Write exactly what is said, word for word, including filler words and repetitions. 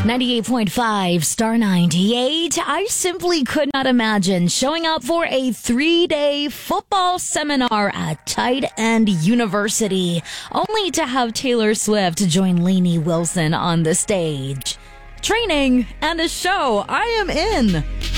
ninety-eight point five Star ninety-eight. I simply could not imagine showing up for a three-day football seminar at Tight End University, only to have Taylor Swift join Lainey Wilson on the stage. Training and a show. I am in.